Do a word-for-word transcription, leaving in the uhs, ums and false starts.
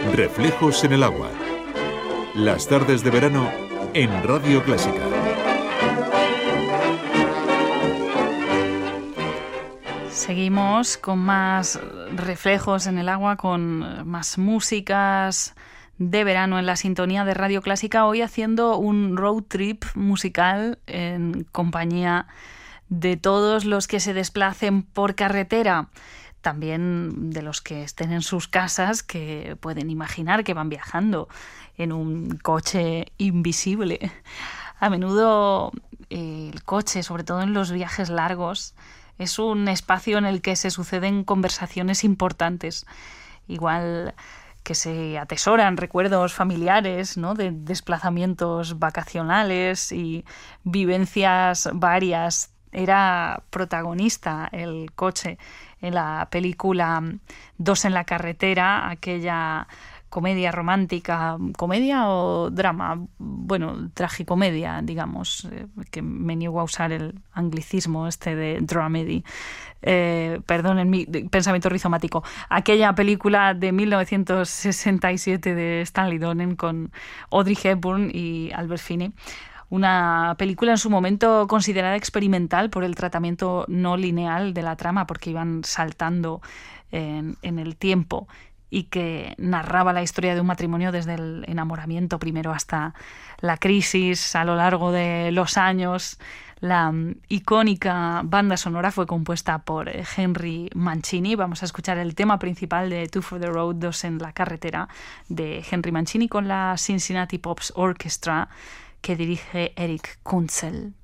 Reflejos en el agua. Las tardes de verano en Radio Clásica. Seguimos con más reflejos en el agua, con más músicas de verano en la sintonía de Radio Clásica, hoy haciendo un road trip musical en compañía de todos los que se desplacen por carretera, también de los que estén en sus casas, que pueden imaginar que van viajando en un coche invisible. A menudo eh, el coche, sobre todo en los viajes largos, es un espacio en el que se suceden conversaciones importantes, igual que se atesoran recuerdos familiares, ¿no?, de desplazamientos vacacionales y vivencias varias. Era protagonista el coche en la película Dos en la carretera, aquella comedia romántica, comedia o drama, bueno, tragicomedia, digamos, eh, que me niego a usar el anglicismo este de dramedy, eh, perdón, en mi pensamiento rizomático, aquella película de mil novecientos sesenta y siete de Stanley Donen con Audrey Hepburn y Albert Finney. Una película en su momento considerada experimental por el tratamiento no lineal de la trama, porque iban saltando en, en el tiempo, y que narraba la historia de un matrimonio desde el enamoramiento primero hasta la crisis a lo largo de los años. La um, icónica banda sonora fue compuesta por Henry Mancini. Vamos a escuchar el tema principal de Two for the Road, Dos en la carretera, de Henry Mancini con la Cincinnati Pops Orchestra, que dirige Eric Kunzel.